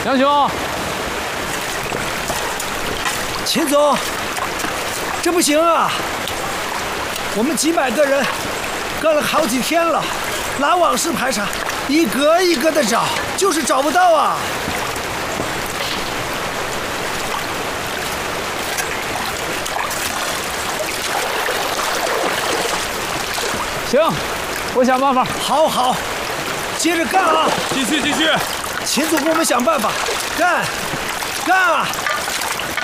杨兄， 秦总，这不行啊！我们几百个人干了好几天了，拉网式排查，一个一个的找，就是找不到啊！ 行，我想办法。 好，好，接着干啊！ 继续。 秦总给我们想办法，干啊！